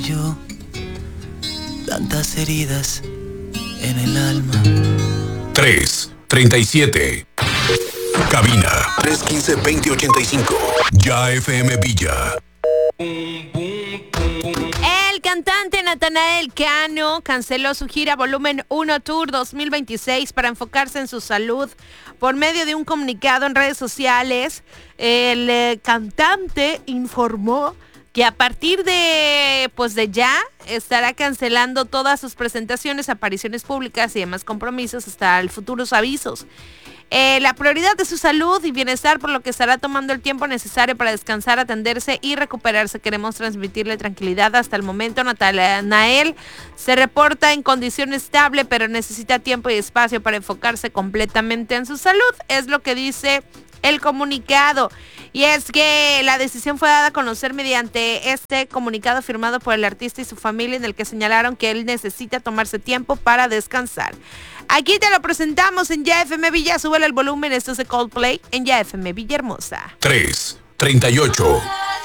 yo, tantas heridas en el alma. 337. Cabina 315-2085. Ya FM Villa. El cantante Natanael Cano canceló su gira Volumen 1 Tour 2026 para enfocarse en su salud. Por medio de un comunicado en redes sociales, el cantante informó que a partir de ya estará cancelando todas sus presentaciones, apariciones públicas y demás compromisos hasta el futuros avisos. La prioridad de su salud y bienestar, por lo que estará tomando el tiempo necesario para descansar, atenderse y recuperarse. Queremos transmitirle tranquilidad. Hasta el momento, Natanael se reporta en condición estable, pero necesita tiempo y espacio para enfocarse completamente en su salud. Es lo que dice el comunicado. Y es que la decisión fue dada a conocer mediante este comunicado firmado por el artista y su familia, en el que señalaron que él necesita tomarse tiempo para descansar. Aquí te lo presentamos en Ya FM Villa. Súbele el volumen, esto es de Coldplay en Ya FM Villahermosa. 338.